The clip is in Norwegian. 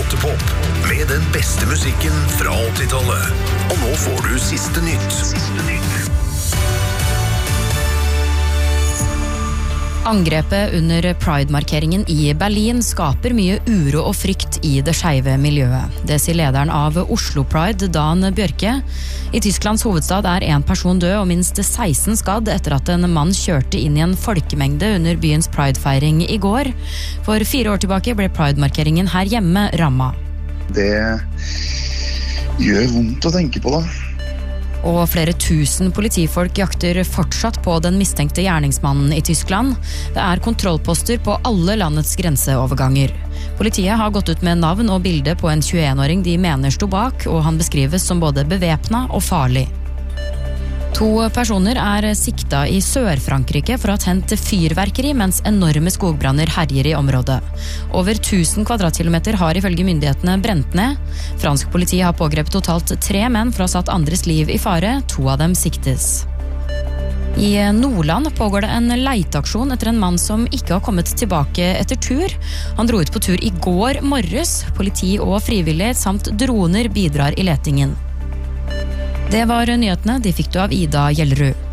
Låtepop med den beste musikken fra 80-tallet. Og nå får du siste nytt. Angrepet under Pride-markeringen i Berlin skaper mye uro og frykt i det skeive miljøet. Det sier lederen av Oslo Pride, Dan Bjørke. I Tysklands hovedstad er en person død og minst 16 skadd etter at en mann kjørte inn i en folkemengde under byens Pride-feiring i går. For 4 år tilbake ble Pride-markeringen her hjemme rammet. Det gjør vondt å tenke på da. Og flere tusen politifolk jakter fortsatt på den mistenkte gjerningsmannen i Tyskland. Det er kontrollposter på alle landets grenseoverganger. Politiet har gått ut med navn og bilde på en 21-åring de mener sto bak, og han beskrives som både bevæpnet og farlig. 2 personer er sikta i Sør-Frankrike for å ha tent fyrverkeri mens enorme skogbranner herjer i området. Over 1000 kvadratkilometer har ifølge myndighetene brent ned. Fransk politi har pågrepet totalt 3 menn for å ha satt andres liv i fare. 2 av dem siktes. I Nordland pågår det en leiteaksjon etter en mann som ikke har kommet tilbake etter tur. Han dro ut på tur i går morges. Politi og frivillige samt droner bidrar i letingen. Det var nyhetene, de fikk du av Ida Gjellerud.